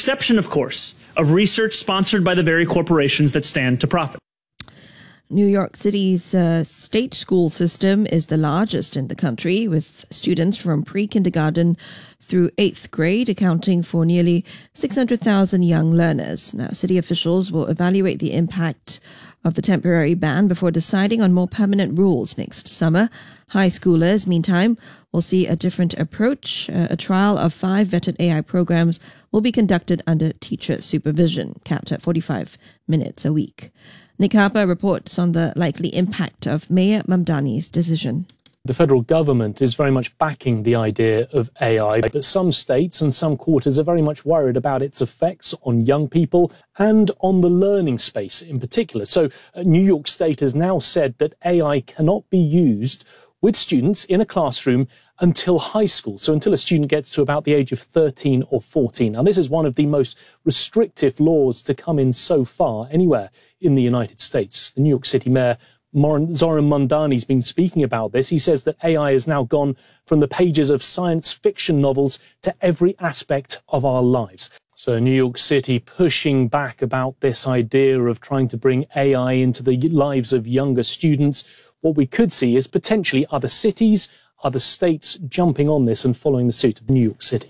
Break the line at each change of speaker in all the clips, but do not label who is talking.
exception, of course, of research sponsored by the very corporations that stand to profit.
New York City's state school system is the largest in the country, with students from pre-kindergarten through 8th grade accounting for nearly 600,000 young learners. Now, city officials will evaluate the impact of the temporary ban before deciding on more permanent rules next summer. High schoolers, meantime, will see a different approach. A trial of 5 vetted AI programs will be conducted under teacher supervision, capped at 45 minutes a week. Nick Harper reports on the likely impact of Mayor Mamdani's decision.
The federal government is very much backing the idea of AI, but some states and some quarters are very much worried about its effects on young people and on the learning space in particular. So New York State has now said that AI cannot be used with students in a classroom until high school, so until a student gets to about the age of 13 or 14. Now, this is one of the most restrictive laws to come in so far anywhere in the United States. The New York City Mayor Zoran Mamdani's been speaking about this. He says that AI has now gone from the pages of science fiction novels to every aspect of our lives. So New York City pushing back about this idea of trying to bring AI into the lives of younger students. What we could see is potentially other cities, other states jumping on this and following the suit of New York City.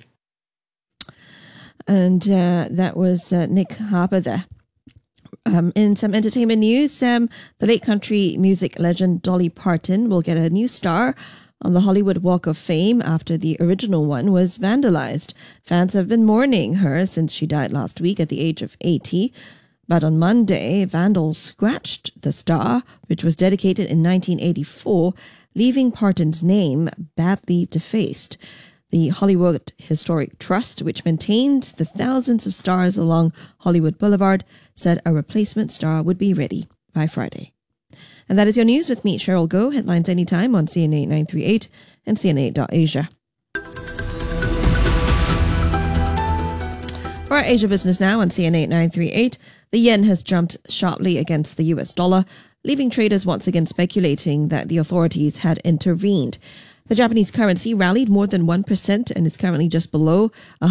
And that was Nick Harper there. In some entertainment news, the late country music legend Dolly Parton will get a new star on the Hollywood Walk of Fame after the original one was vandalized. Fans have been mourning her since she died last week at the age of 80. But on Monday, vandals scratched the star, which was dedicated in 1984, leaving Parton's name badly defaced. The Hollywood Historic Trust, which maintains the thousands of stars along Hollywood Boulevard, said a replacement star would be ready by Friday. And that is your news with me, Cheryl Goh. Headlines anytime on CNA 938 and CNA.Asia. For our Asia business now on CNA 938, the yen has jumped sharply against the US dollar, leaving traders once again speculating that the authorities had intervened. The Japanese currency rallied more than 1% and is currently just below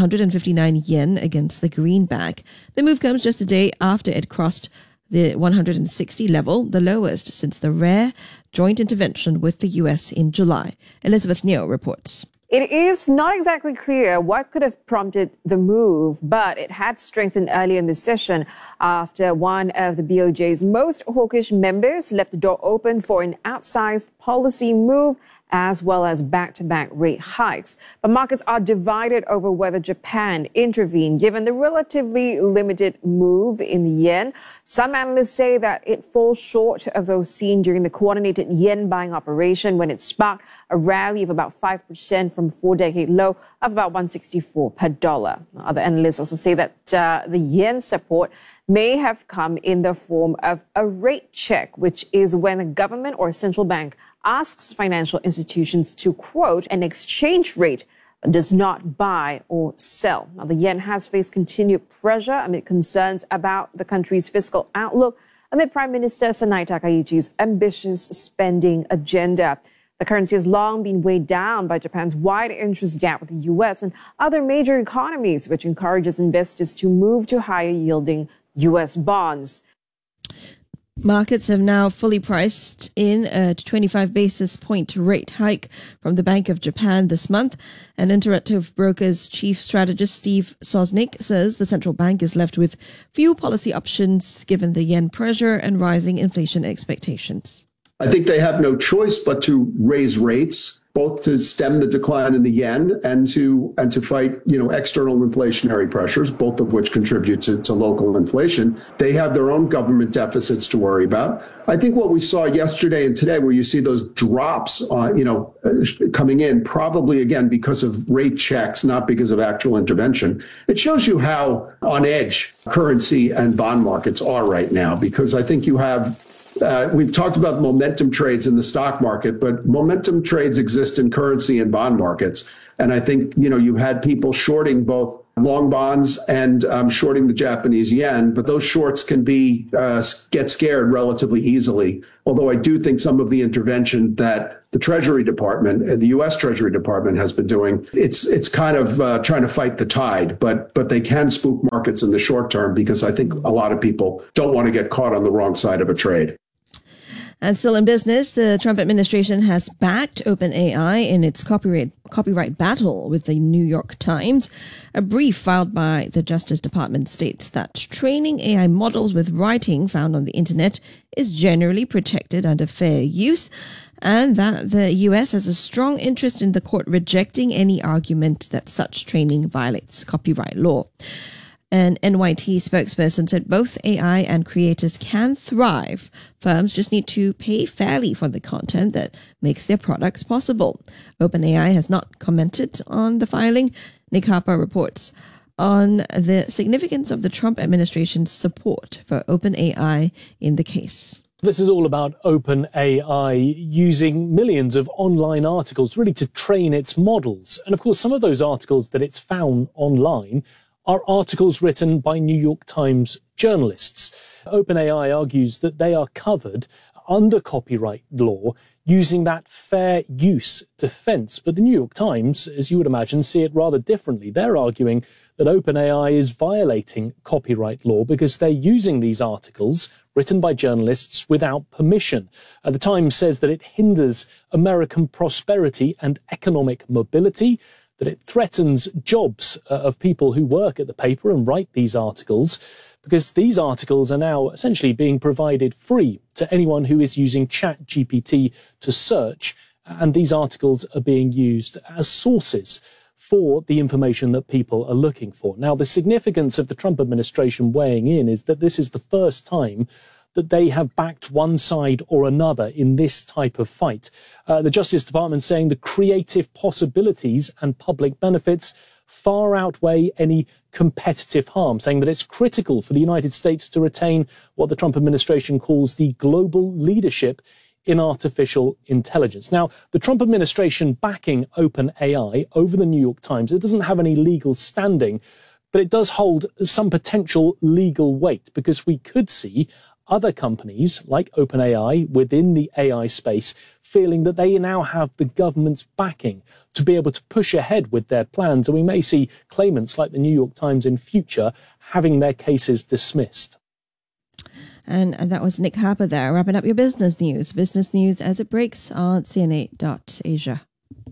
159 yen against the greenback. The move comes just a day after it crossed the 160 level, the lowest since the rare joint intervention with the US in July. Elizabeth Neo reports.
It is not exactly clear what could have prompted the move, but it had strengthened earlier in the session after one of the BOJ's most hawkish members left the door open for an outsized policy move as well as back-to-back rate hikes. But markets are divided over whether Japan intervened, given the relatively limited move in the yen. Some analysts say that it falls short of those seen during the coordinated yen buying operation when it sparked a rally of about 5% from 4-decade low of about 164 per dollar. Other analysts also say that the yen support may have come in the form of a rate check, which is when a government or a central bank asks financial institutions to quote an exchange rate but does not buy or sell. Now, the yen has faced continued pressure amid concerns about the country's fiscal outlook amid Prime Minister Sanai Takaichi's ambitious spending agenda. The currency has long been weighed down by Japan's wide interest gap with the U.S. and other major economies, which encourages investors to move to higher-yielding U.S. bonds.
Markets have now fully priced in a 25 basis point rate hike from the Bank of Japan this month. And Interactive Brokers chief strategist Steve Sosnick says the central bank is left with few policy options given the yen pressure and rising inflation expectations.
I think they have no choice but to raise rates, both to stem the decline in the yen and to fight, external inflationary pressures, both of which contribute to local inflation. They have their own government deficits to worry about. I think what we saw yesterday and today, where you see those drops, coming in, probably again because of rate checks, not because of actual intervention. It shows you how on edge currency and bond markets are right now, because I think you have. We've talked about momentum trades in the stock market, but momentum trades exist in currency and bond markets. And I think, you've had people shorting both long bonds and shorting the Japanese yen, but those shorts can get scared relatively easily. Although I do think some of the intervention that the Treasury Department, the U.S. Treasury Department has been doing. It's kind of trying to fight the tide, but they can spook markets in the short term because I think a lot of people don't want to get caught on the wrong side of a trade.
And still in business, the Trump administration has backed OpenAI in its copyright battle with the New York Times. A brief filed by the Justice Department states that training AI models with writing found on the internet is generally protected under fair use, and that the U.S. has a strong interest in the court rejecting any argument that such training violates copyright law. An NYT spokesperson said both AI and creators can thrive. Firms just need to pay fairly for the content that makes their products possible. OpenAI has not commented on the filing. Nick Harper reports on the significance of the Trump administration's support for OpenAI in the case.
This is all about OpenAI using millions of online articles really to train its models. And of course, some of those articles that it's found online are articles written by New York Times journalists. OpenAI argues that they are covered under copyright law using that fair use defense. But the New York Times, as you would imagine, see it rather differently. They're arguing that OpenAI is violating copyright law because they're using these articles written by journalists without permission. The Times says that it hinders American prosperity and economic mobility, that it threatens jobs of people who work at the paper and write these articles, because these articles are now essentially being provided free to anyone who is using ChatGPT to search, and these articles are being used as sources for the information that people are looking for. Now, the significance of the Trump administration weighing in is that this is the first time that they have backed one side or another in this type of fight. The Justice Department saying the creative possibilities and public benefits far outweigh any competitive harm, saying that it's critical for the United States to retain what the Trump administration calls the global leadership in artificial intelligence. Now, the Trump administration backing OpenAI over the New York Times, it doesn't have any legal standing, but it does hold some potential legal weight, because we could see other companies like OpenAI within the AI space feeling that they now have the government's backing to be able to push ahead with their plans. And we may see claimants like the New York Times in future having their cases dismissed.
And that was Nick Harper there, wrapping up your business news. Business news as it breaks on CNA.Asia.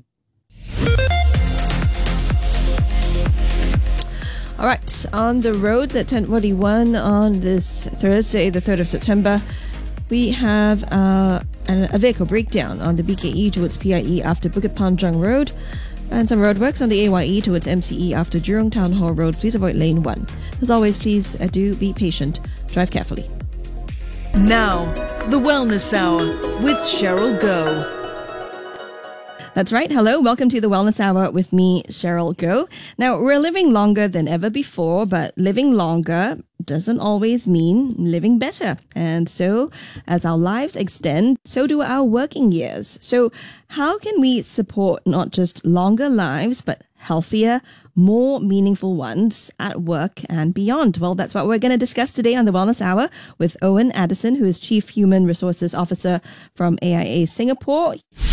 All right, on the roads at 10:41 on this Thursday, the 3rd of September, we have a vehicle breakdown on the BKE towards PIE after Bukit Panjang Road, and some roadworks on the AYE towards MCE after Jurong Town Hall Road. Please avoid lane 1. As always, please do be patient. Drive carefully.
Now, the Wellness Hour with Cheryl Goh.
That's right. Hello. Welcome to the Wellness Hour with me, Cheryl Goh. Now, we're living longer than ever before, but living longer doesn't always mean living better. And so, as our lives extend, so do our working years. So, how can we support not just longer lives, but healthier, more meaningful ones at work and beyond? Well, that's what we're going to discuss today on the Wellness Hour with Owen Addison, who is Chief Human Resources Officer from AIA Singapore.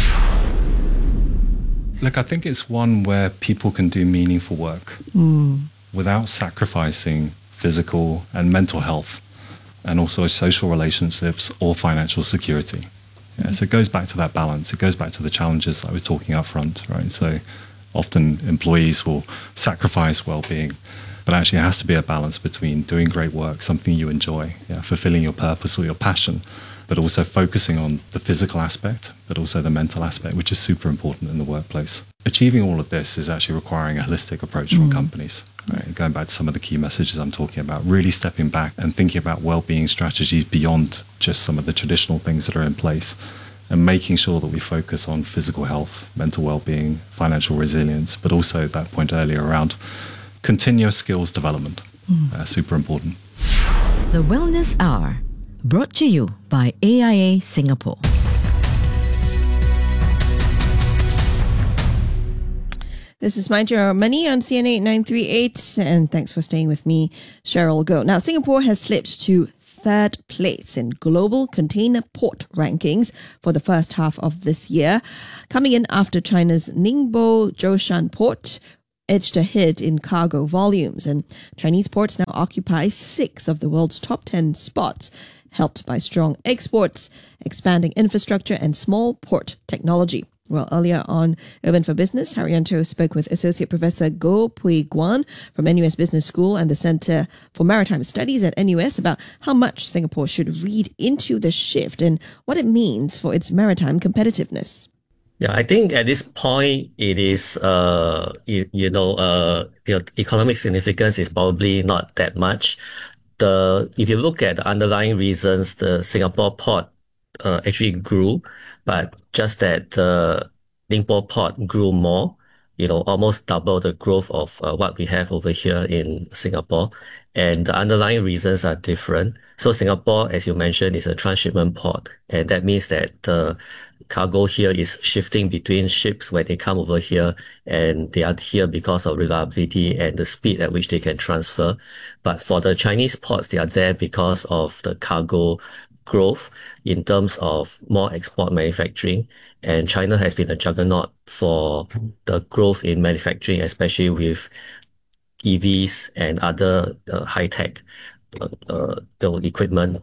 Look, I think it's one where people can do meaningful work without sacrificing physical and mental health, and also social relationships or financial security. Yeah, so it goes back to that balance. It goes back to the challenges that I was talking up front, right? So often employees will sacrifice well-being, but actually it has to be a balance between doing great work, something you enjoy, fulfilling your purpose or your passion, but also focusing on the physical aspect, but also the mental aspect, which is super important in the workplace. Achieving all of this is actually requiring a holistic approach from companies. Right? Going back to some of the key messages I'm talking about, really stepping back and thinking about well-being strategies beyond just some of the traditional things that are in place, and making sure that we focus on physical health, mental well-being, financial resilience, but also that point earlier around continuous skills development. Super important.
The Wellness Hour, brought to you by AIA Singapore.
This is Mind Your Money on CNA 938, and thanks for staying with me, Cheryl Goh. Now, Singapore has slipped to third place in global container port rankings for the first half of this year, coming in after China's Ningbo Zhoushan port edged ahead in cargo volumes. And Chinese ports now occupy 6 of the world's top 10 spots, helped by strong exports, expanding infrastructure, and small port technology. Well, earlier on Urban for Business, Haryanto spoke with Associate Professor Goh Pui Guan from NUS Business School and the Centre for Maritime Studies at NUS about how much Singapore should read into the shift and what it means for its maritime competitiveness.
Yeah, I think at this point, it is, the economic significance is probably not that much. If you look at the underlying reasons, the Singapore port actually grew, but just that the Ningbo port grew more, almost double the growth of what we have over here in Singapore. And the underlying reasons are different. So Singapore, as you mentioned, is a transshipment port. And that means that the cargo here is shifting between ships when they come over here, and they are here because of reliability and the speed at which they can transfer. But for the Chinese ports, they are there because of the cargo growth in terms of more export manufacturing. And China has been a juggernaut for the growth in manufacturing, especially with EVs and other high-tech equipment,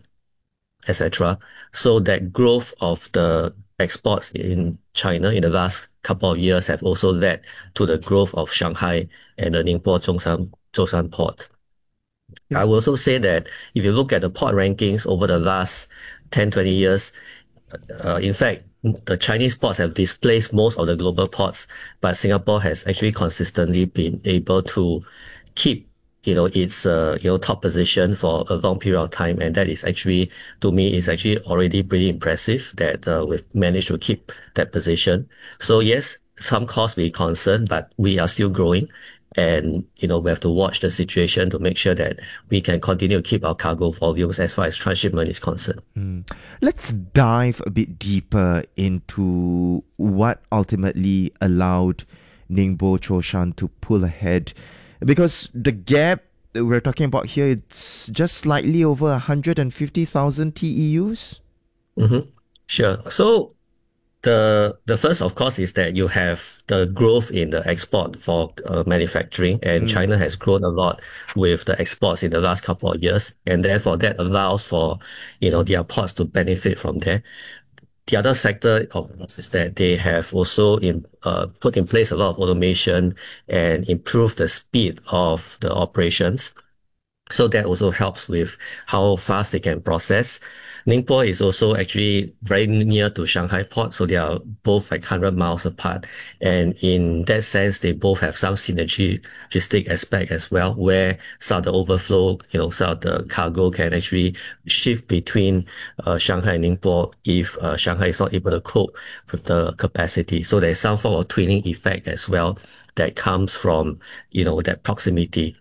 etc. So that growth of the exports in China in the last couple of years have also led to the growth of Shanghai and the Ningbo Zhoushan port. I will also say that if you look at the port rankings over the last 10, 20 years, in fact, the Chinese ports have displaced most of the global ports, but Singapore has actually consistently been able to keep its top position for a long period of time, and that is actually, to me, is actually already pretty impressive that we've managed to keep that position. So yes, some costs will be concerned, but we are still growing. And, we have to watch the situation to make sure that we can continue to keep our cargo volumes as far as transshipment is concerned.
Let's dive a bit deeper into what ultimately allowed Ningbo Zhoushan to pull ahead. Because the gap that we're talking about here, it's just slightly over 150,000 TEUs.
Mm-hmm. Sure. So the first, of course, is that you have the growth in the export for manufacturing, and China has grown a lot with the exports in the last couple of years, and therefore that allows for their ports to benefit from there. The other factor, of course, is that they have also put in place a lot of automation and improved the speed of the operations. So that also helps with how fast they can process. Ningbo is also actually very near to Shanghai port, so they are both like 100 miles apart. And in that sense, they both have some synergistic aspect as well, where some of the overflow, some of the cargo can actually shift between Shanghai and Ningbo if Shanghai is not able to cope with the capacity. So there's some form of twinning effect as well that comes from, that proximity.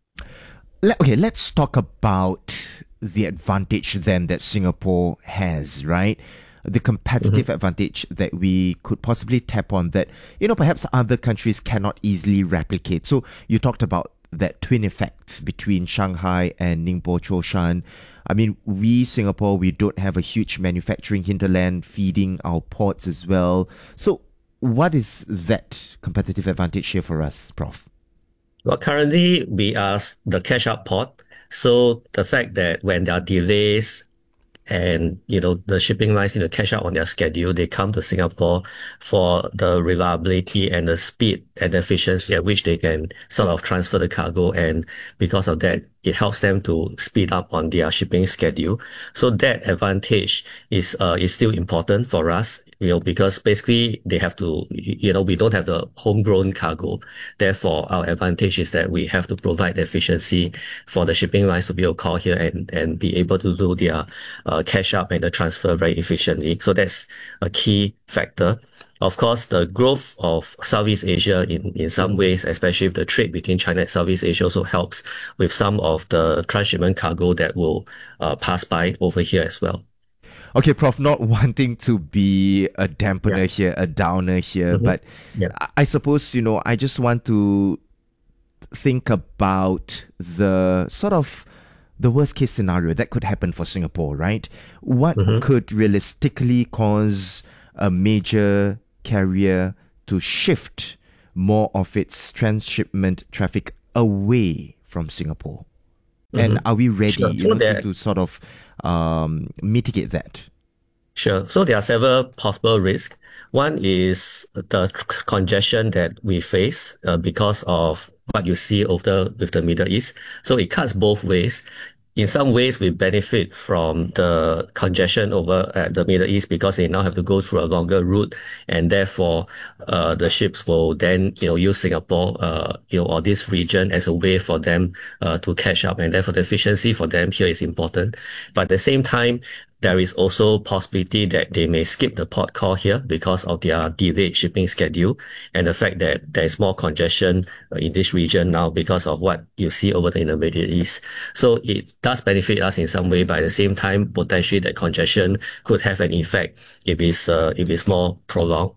Okay, let's talk about the advantage then that Singapore has, right? The competitive advantage that we could possibly tap on that, perhaps other countries cannot easily replicate. So you talked about that twin effect between Shanghai and Ningbo Zhoushan. I mean, Singapore, we don't have a huge manufacturing hinterland feeding our ports as well. So what is that competitive advantage here for us, Prof?
Well, currently we are the cash-out port. So the fact that when there are delays and, the shipping lines need to catch up on their schedule, they come to Singapore for the reliability and the speed and efficiency at which they can sort of transfer the cargo. And because of that, it helps them to speed up on their shipping schedule. So that advantage is still important for us, because basically they have to, we don't have the homegrown cargo. Therefore, our advantage is that we have to provide the efficiency for the shipping lines to be able to call here and be able to do their cash up and the transfer very efficiently. So that's a key factor. Of course, the growth of Southeast Asia in some ways, especially the trade between China and Southeast Asia, also helps with some of the transshipment cargo that will pass by over here as well.
Okay, Prof, not wanting to be a dampener here, a downer here, but I suppose, I just want to think about the sort of the worst case scenario that could happen for Singapore, right? What could realistically cause a major carrier to shift more of its transshipment traffic away from Singapore? And are we ready to sort of mitigate that?
Sure. So there are several possible risks. One is the congestion that we face because of what you see with the Middle East. So it cuts both ways. In some ways, we benefit from the congestion over at the Middle East because they now have to go through a longer route, and therefore, the ships will then, use Singapore, or this region as a way for them to catch up, and therefore the efficiency for them here is important. But at the same time, there is also possibility that they may skip the port call here because of their delayed shipping schedule and the fact that there is more congestion in this region now because of what you see over in the Middle East. So it does benefit us in some way, but at the same time, potentially that congestion could have an effect if it's more prolonged.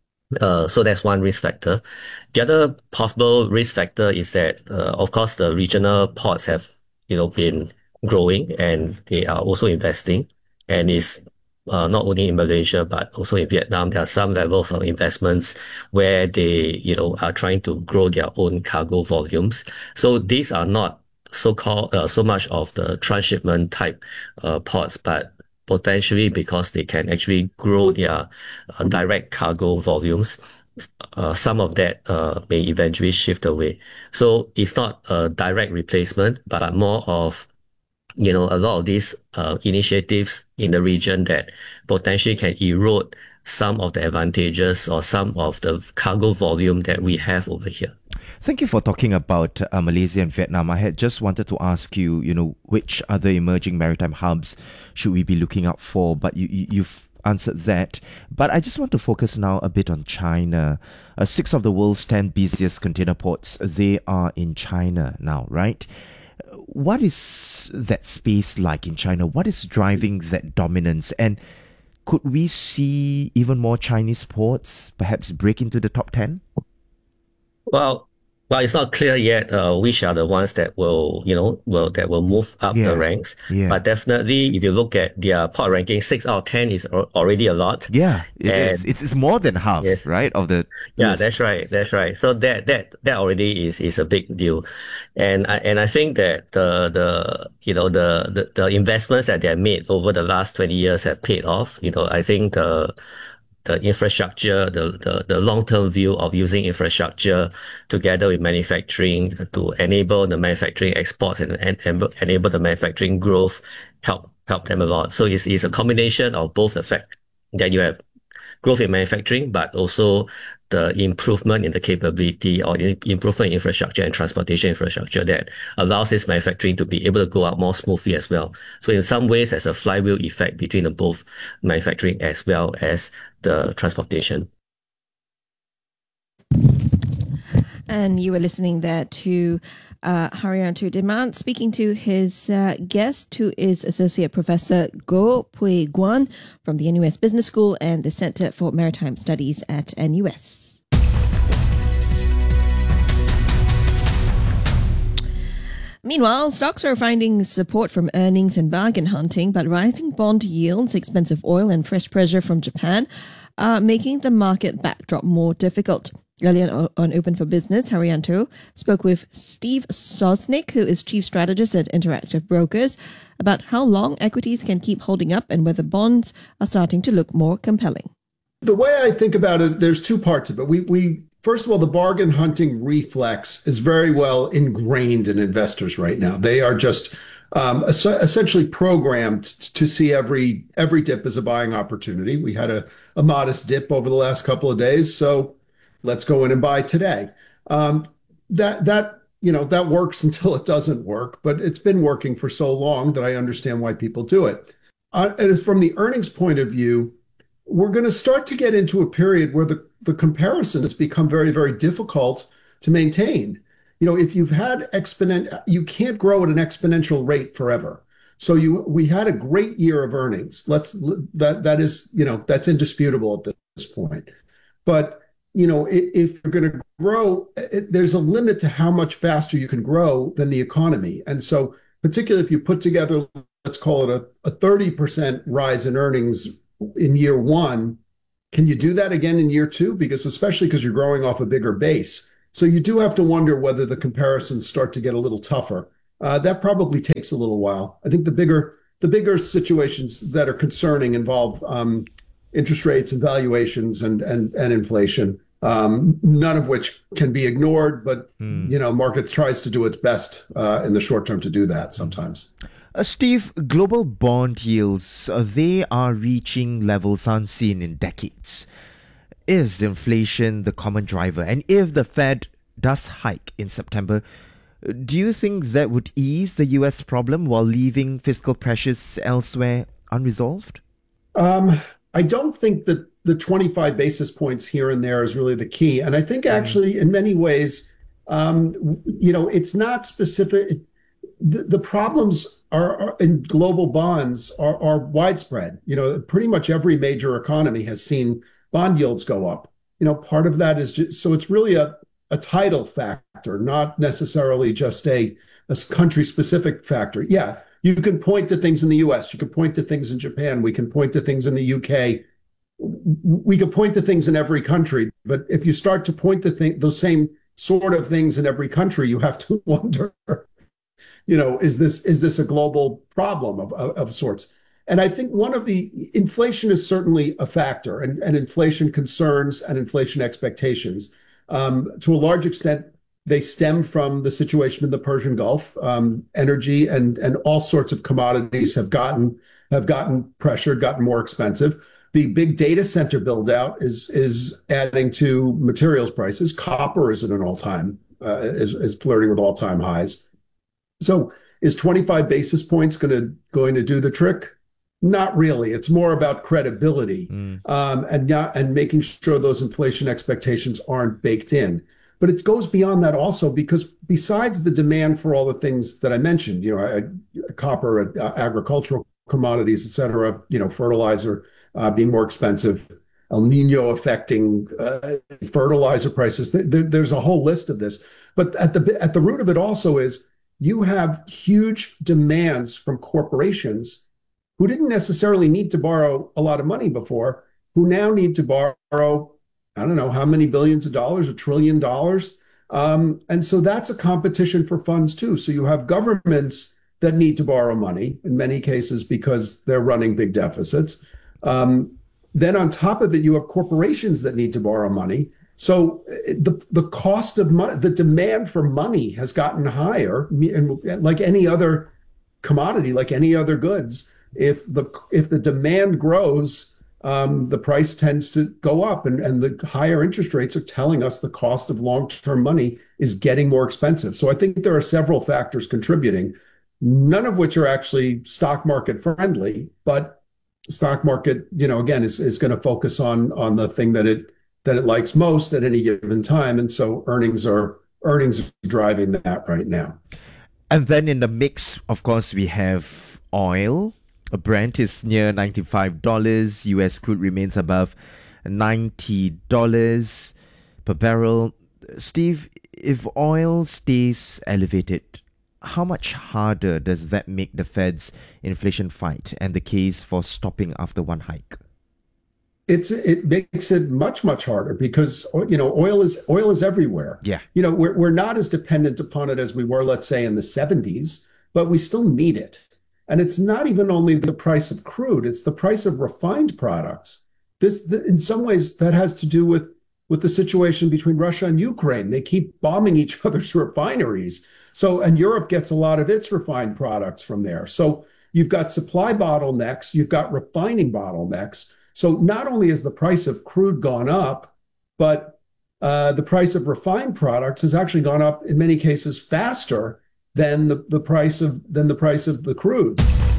So that's one risk factor. The other possible risk factor is that, of course, the regional ports have, been growing and they are also investing. And it's not only in Malaysia, but also in Vietnam. There are some levels of investments where they, are trying to grow their own cargo volumes. So these are not so-called so much of the transshipment type ports, but potentially because they can actually grow their direct cargo volumes. Some of that may eventually shift away. So it's not a direct replacement, but more of a lot of these initiatives in the region that potentially can erode some of the advantages or some of the cargo volume that we have over here.
Thank you for talking about Malaysia and Vietnam. I had just wanted to ask you, which other emerging maritime hubs should we be looking out for? But you've answered that. But I just want to focus now a bit on China. 6 of the world's 10 busiest container ports, they are in China now, right? What is that space like in China? What is driving that dominance? And could we see even more Chinese ports perhaps break into the top 10?
Well, it's not clear yet which are the ones that will move up the ranks. Yeah. But definitely, if you look at their port ranking, 6 out of 10 is already a lot.
Yeah, it is. It's more than half, right? Of the
list. That's right. So that already is a big deal, and I think that the investments that they have made over the last 20 years have paid off. I think the infrastructure, the long-term view of using infrastructure together with manufacturing to enable the manufacturing exports and enable the manufacturing growth help them a lot. So it's a combination of both the fact that you have growth in manufacturing, but also the improvement in the capability or improvement in infrastructure and transportation infrastructure that allows this manufacturing to be able to go out more smoothly as well. So in some ways, there's a flywheel effect between the both manufacturing as well as the transportation.
And you were listening there to Haryanto Demand speaking to his guest, who is Associate Professor Goh Pui Guan from the NUS Business School and the Center for Maritime Studies at NUS. Meanwhile, stocks are finding support from earnings and bargain hunting, but rising bond yields, expensive oil, and fresh pressure from Japan are making the market backdrop more difficult. Earlier on Open for Business, Haryanto spoke with Steve Sosnick, who is Chief Strategist at Interactive Brokers, about how long equities can keep holding up and whether bonds are starting to look more compelling.
The way I think about it, there's 2 parts of it. We first of all, the bargain hunting reflex is very well ingrained in investors right now. They are just essentially programmed to see every dip as a buying opportunity. We had a modest dip over the last couple of days, so let's go in and buy today. That works until it doesn't work, but it's been working for so long that I understand why people do it. And from the earnings point of view, we're going to start to get into a period where the comparisons become very, very difficult to maintain. If you've had you can't grow at an exponential rate forever. we had a great year of earnings. That is, that's indisputable at this point. But, if you're going to grow, there's a limit to how much faster you can grow than the economy. And so particularly if you put together, let's call it a 30% rise in earnings in year one, can you do that again in year two? Especially because you're growing off a bigger base. So you do have to wonder whether the comparisons start to get a little tougher. That probably takes a little while. I think the bigger situations that are concerning involve interest rates and valuations and inflation, none of which can be ignored. But market tries to do its best in the short term to do that sometimes.
Steve, global bond yields, they are reaching levels unseen in decades. Is inflation the common driver? And if the Fed does hike in September, do you think that would ease the US problem while leaving fiscal pressures elsewhere unresolved?
I don't think that the 25 basis points here and there is really the key. And I think actually in many ways, it's not specific. The problems are in global bonds are widespread. Pretty much every major economy has seen bond yields go up. Part of that is so it's really a tidal factor, not necessarily just a country-specific factor. Yeah, you can point to things in the US, you can point to things in Japan, we can point to things in the UK, we can point to things in every country. But if you start to point to those same sort of things in every country, you have to wonder, is this a global problem of sorts? And I think inflation is certainly a factor, and inflation concerns and inflation expectations. To a large extent, they stem from the situation in the Persian Gulf. Energy and all sorts of commodities have gotten pressured, gotten more expensive. The big data center build out is adding to materials prices. Copper is at an all-time is flirting with all-time highs. So is 25 basis points going to do the trick? Not really. It's more about credibility and making sure those inflation expectations aren't baked in. But it goes beyond that also, because besides the demand for all the things that I mentioned, copper, agricultural commodities, et cetera, fertilizer being more expensive, El Nino affecting fertilizer prices. There's a whole list of this. But at the root of it also is you have huge demands from corporations who didn't necessarily need to borrow a lot of money before, who now need to borrow, I don't know how many billions of dollars, $1 trillion. And so that's a competition for funds too. So you have governments that need to borrow money in many cases because they're running big deficits. Then on top of it, you have corporations that need to borrow money. So the cost of money, the demand for money has gotten higher, and like any other commodity, like any other goods. If the demand grows, the price tends to go up, and the higher interest rates are telling us the cost of long-term money is getting more expensive. So I think there are several factors contributing, none of which are actually stock market friendly, but stock market, again, is going to focus on the thing that it likes most at any given time. And so earnings are driving that right now.
And then in the mix, of course, we have oil. Brent is near $95. US crude remains above $90 per barrel. Steve, if oil stays elevated, how much harder does that make the Fed's inflation fight and the case for stopping after one hike?
It makes it much, much harder because, oil is everywhere.
Yeah.
We're not as dependent upon it as we were, let's say, in the 70s, but we still need it. And it's not even only the price of crude, it's the price of refined products. In some ways, that has to do with the situation between Russia and Ukraine. They keep bombing each other's refineries. And Europe gets a lot of its refined products from there. So you've got supply bottlenecks, you've got refining bottlenecks. So not only has the price of crude gone up, but the price of refined products has actually gone up in many cases faster than the price of the crude.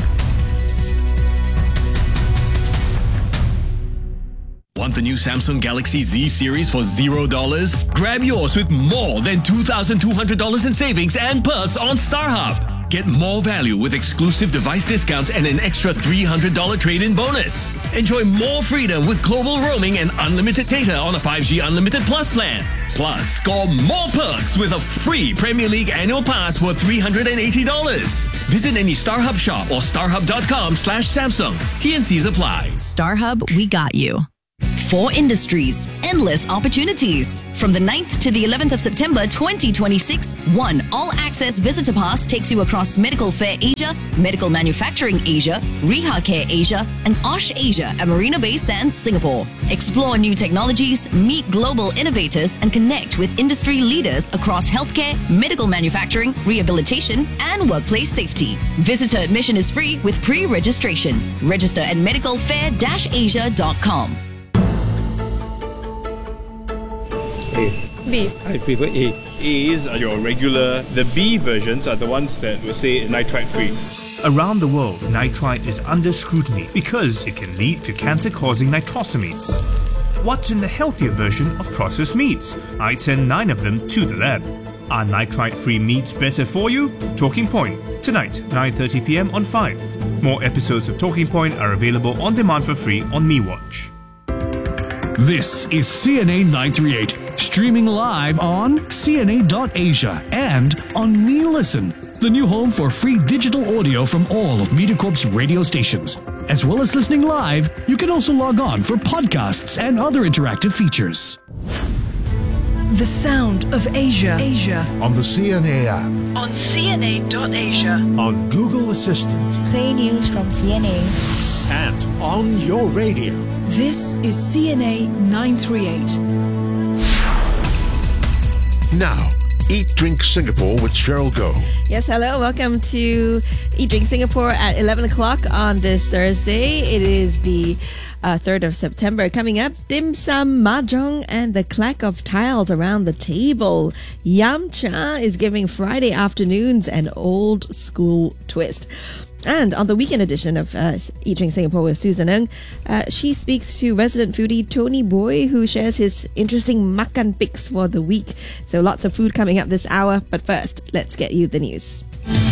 Want the new Samsung Galaxy Z series for $0? Grab yours with more than $2,200 in savings and perks on StarHub. Get more value with exclusive device discounts and an extra $300 trade-in bonus. Enjoy more freedom with global roaming and unlimited data on a 5G Unlimited Plus plan. Plus, score more perks with a free Premier League annual pass worth $380. Visit any StarHub shop or starhub.com/Samsung. TNCs apply.
StarHub, we got you. 4 industries, endless opportunities. From the 9th to the 11th of September 2026, one all-access visitor pass takes you across Medical Fair Asia, Medical Manufacturing Asia, Reha Care Asia, and OSH Asia at Marina Bay Sands, Singapore. Explore new technologies, meet global innovators, and connect with industry leaders across healthcare, medical manufacturing, rehabilitation, and workplace safety. Visitor admission is free with pre-registration. Register at medicalfair-asia.com.
B. I prefer A. A's are your regular. The B versions are the ones that will say nitrite free.
Around the world, nitrite is under scrutiny because it can lead to cancer-causing nitrosamines. What's in the healthier version of processed meats? I send 9 of them to the lab. Are nitrite-free meats better for you? Talking Point, tonight, 9:30 p.m. on 5. More episodes of Talking Point are available on demand for free on MeWatch.
This is CNA 938, streaming live on CNA.Asia and on MeListen, the new home for free digital audio from all of MediaCorp's radio stations. As well as listening live, you can also log on for podcasts and other interactive features.
The sound of Asia.
On the CNA app.
On CNA.Asia.
On Google Assistant.
Play news from CNA.
And on your radio.
This is CNA 938.
Now, Eat Drink Singapore with Cheryl Goh.
Yes, hello. Welcome to Eat Drink Singapore at 11 o'clock on this Thursday. It is the 3rd of September. Coming up, dim sum, mahjong, and the clack of tiles around the table. Yum Cha is giving Friday afternoons an old school twist. And on the weekend edition of Eat Drink Singapore with Susan Ng, she speaks to resident foodie Tony Boy, who shares his interesting makan picks for the week. So lots of food coming up this hour. But first, let's get you the news.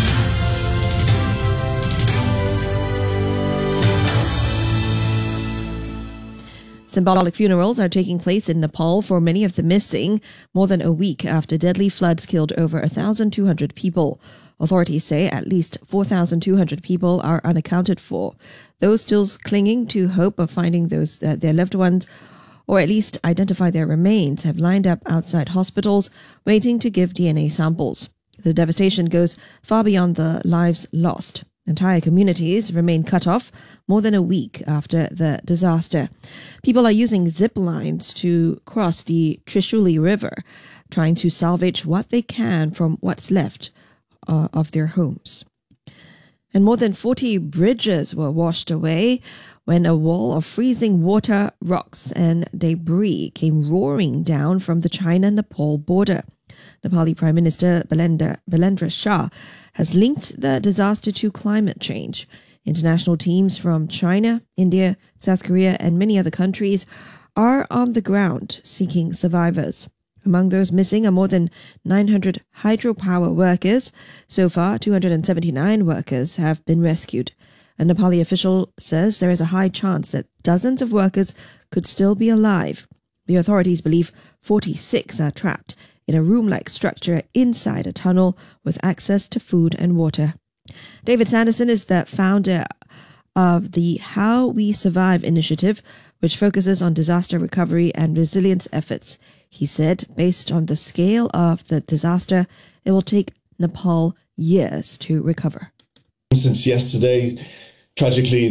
Symbolic funerals are taking place in Nepal for many of the missing, more than a week after deadly floods killed over 1,200 people. Authorities say at least 4,200 people are unaccounted for. Those still clinging to hope of finding their loved ones, or at least identify their remains, have lined up outside hospitals waiting to give DNA samples. The devastation goes far beyond the lives lost. Entire communities remain cut off more than a week after the disaster. People are using zip lines to cross the Trishuli River, trying to salvage what they can from what's left of their homes. And more than 40 bridges were washed away when a wall of freezing water, rocks and debris came roaring down from the China-Nepal border. Nepali Prime Minister Balendra Shah has linked the disaster to climate change. International teams from China, India, South Korea and many other countries are on the ground seeking survivors. Among those missing are more than 900 hydropower workers. So far, 279 workers have been rescued. A Nepali official says there is a high chance that dozens of workers could still be alive. The authorities believe 46 are trapped in a room-like structure inside a tunnel with access to food and water. David Sanderson is the founder of the How We Survive initiative, which focuses on disaster recovery and resilience efforts. He said, based on the scale of the disaster, it will take Nepal years to recover.
Since yesterday, tragically,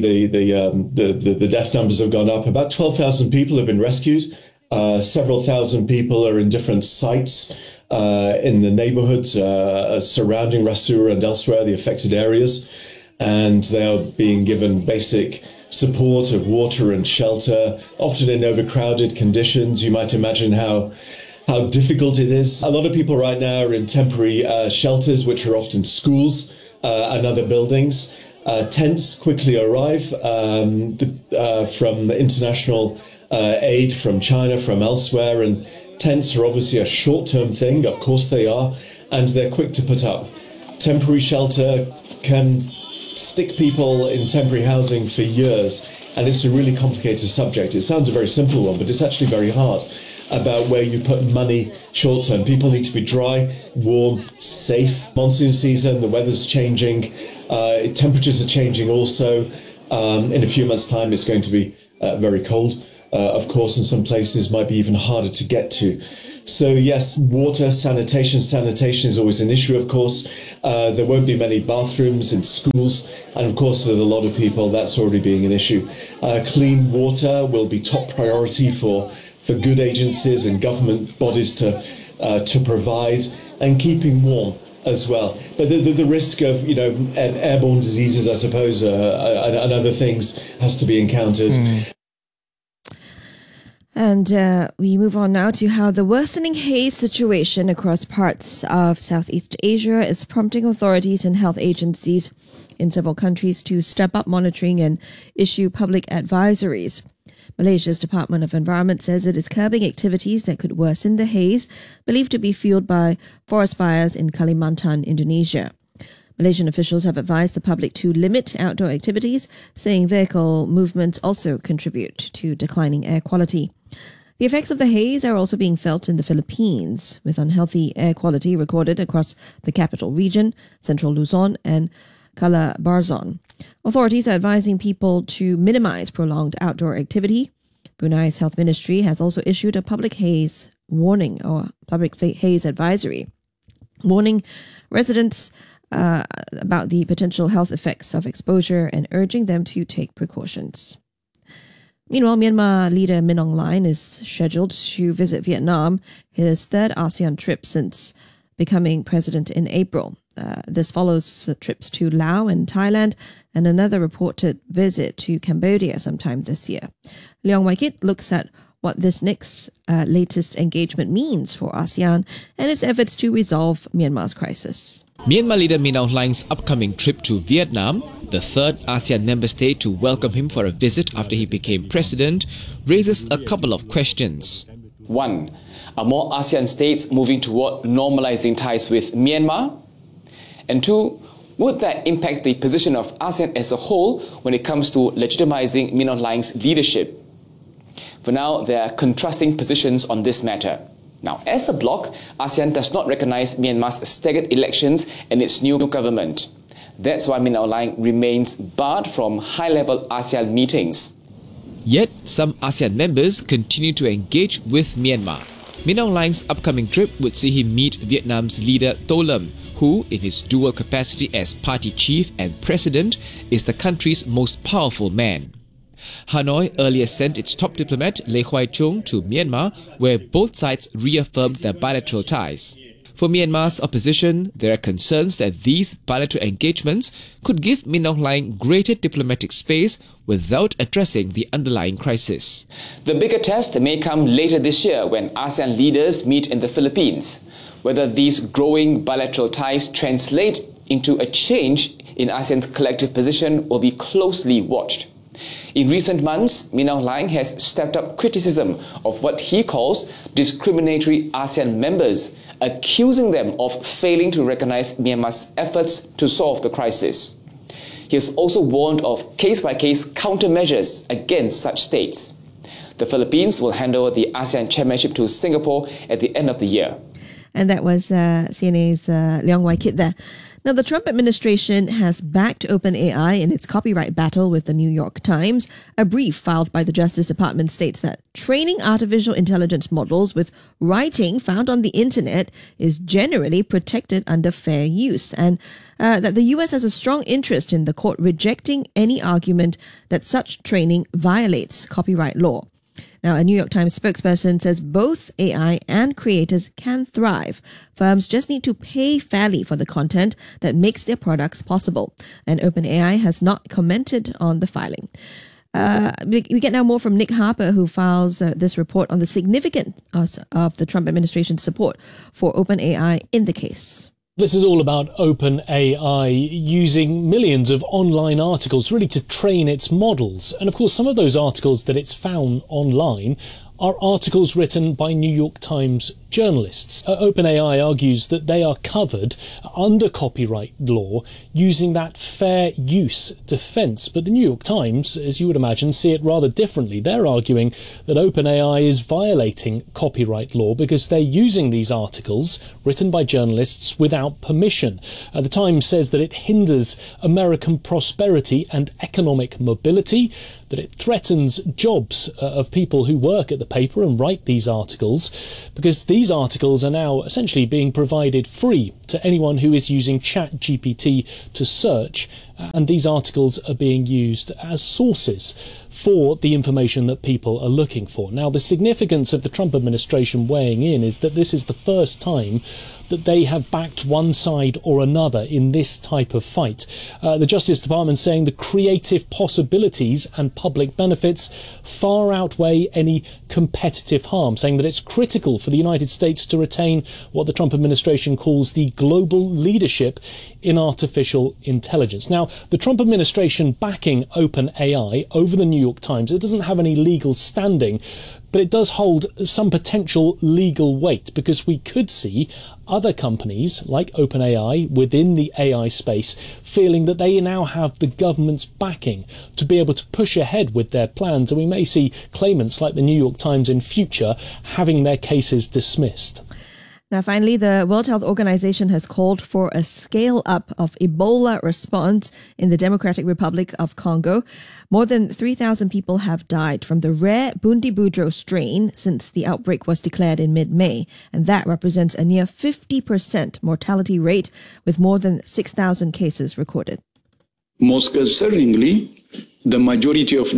the death numbers have gone up. About 12,000 people have been rescued. Several thousand people are in different sites in the neighborhoods surrounding Rasur and elsewhere, the affected areas. And they are being given basic support of water and shelter, often in overcrowded conditions. You might imagine how difficult it is. A lot of people right now are in temporary shelters, which are often schools and other buildings. Tents quickly arrive from the international aid from China, from elsewhere, and tents are obviously a short-term thing. Of course they are, and they're quick to put up. temporary shelter can stick people in temporary housing for years. And it's a really complicated subject. It sounds a very simple one, but it's actually very hard about where you put money short term. People need to be dry, warm, safe. Monsoon season, the weather's changing, temperatures are changing also. In a few months' time, it's going to be very cold. Of course, in some places might be even harder to get to. So yes, water, sanitation is always an issue, of course. There won't be many bathrooms in schools. And of course, with a lot of people, that's already being an issue. Clean water will be top priority for good agencies and government bodies to provide, and keeping warm as well. But the risk of, airborne diseases, I suppose, and other things has to be encountered.
And we move on now to how the worsening haze situation across parts of Southeast Asia is prompting authorities and health agencies in several countries to step up monitoring and issue public advisories. Malaysia's Department of Environment says it is curbing activities that could worsen the haze, believed to be fueled by forest fires in Kalimantan, Indonesia. Malaysian officials have advised the public to limit outdoor activities, saying vehicle movements also contribute to declining air quality. The effects of the haze are also being felt in the Philippines, with unhealthy air quality recorded across the capital region, central Luzon, and Calabarzon. Authorities are advising people to minimize prolonged outdoor activity. Brunei's health ministry has also issued a public haze warning or public haze advisory, warning residents about the potential health effects of exposure and urging them to take precautions. Meanwhile, Myanmar leader Min Aung Hlaing is scheduled to visit Vietnam, his third ASEAN trip since becoming president in April. This follows trips to Laos and Thailand and another reported visit to Cambodia sometime this year. Leong Wai Kit looks at what this next latest engagement means for ASEAN and its efforts to resolve Myanmar's crisis.
Myanmar leader Min Aung Hlaing's upcoming trip to Vietnam, the third ASEAN member state to welcome him for a visit after he became president, raises a couple of questions.
1. Are more ASEAN states moving toward normalizing ties with Myanmar? And 2, would that impact the position of ASEAN as a whole when it comes to legitimizing Min Aung Hlaing's leadership? For now, there are contrasting positions on this matter. Now, as a bloc, ASEAN does not recognize Myanmar's staggered elections and its new government. That's why Min Aung Hlaing remains barred from high-level ASEAN meetings.
Yet, some ASEAN members continue to engage with Myanmar. Min Aung Hlaing's upcoming trip would see him meet Vietnam's leader To Lâm, who, in his dual capacity as party chief and president, is the country's most powerful man. Hanoi earlier sent its top diplomat Lê Hoài Trung to Myanmar, where both sides reaffirmed their bilateral ties. For Myanmar's opposition, there are concerns that these bilateral engagements could give Min Aung Hlaing greater diplomatic space without addressing the underlying crisis.
The bigger test may come later this year when ASEAN leaders meet in the Philippines. Whether these growing bilateral ties translate into a change in ASEAN's collective position will be closely watched. In recent months, Min Aung Hlaing has stepped up criticism of what he calls discriminatory ASEAN members, accusing them of failing to recognize Myanmar's efforts to solve the crisis. He has also warned of case-by-case countermeasures against such states. The Philippines will hand over the ASEAN chairmanship to Singapore at the end of the year.
And that was CNA's Leong Wai Kit there. Now, the Trump administration has backed OpenAI in its copyright battle with the New York Times. A brief filed by the Justice Department states that training artificial intelligence models with writing found on the internet is generally protected under fair use, and that the US has a strong interest in the court rejecting any argument that such training violates copyright law. Now, a New York Times spokesperson says both AI and creators can thrive. Firms just need to pay fairly for the content that makes their products possible. And OpenAI has not commented on the filing. We get now more from Nick Harper, who files this report on the significance of the Trump administration's support for OpenAI in the case.
This is all about OpenAI using millions of online articles really to train its models. And of course, some of those articles that it's found online are articles written by New York Times journalists. OpenAI argues that they are covered under copyright law using that fair use defense. But the New York Times, as you would imagine, see it rather differently. They're arguing that OpenAI is violating copyright law because they're using these articles written by journalists without permission. The Times says that it hinders American prosperity and economic mobility, that it threatens jobs of people who work at the paper and write these articles, because these articles are now essentially being provided free to anyone who is using ChatGPT to search, and these articles are being used as sources for the information that people are looking for. Now, the significance of the Trump administration weighing in is that this is the first time that they have backed one side or another in this type of fight. The Justice Department saying the creative possibilities and public benefits far outweigh any competitive harm, saying that it's critical for the United States to retain what the Trump administration calls the global leadership in artificial intelligence. Now, the Trump administration backing OpenAI over the New York Times, it doesn't have any legal standing, but it does hold some potential legal weight, because we could see other companies like OpenAI within the AI space feeling that they now have the government's backing to be able to push ahead with their plans, and we may see claimants like the New York Times in future having their cases dismissed.
Now, finally, the World Health Organization has called for a scale-up of Ebola response in the Democratic Republic of Congo. More than 3,000 people have died from the rare Bundibugyo strain since the outbreak was declared in mid-May, and that represents a near 50% mortality rate, with more than 6,000 cases recorded.
Most concerningly, the majority of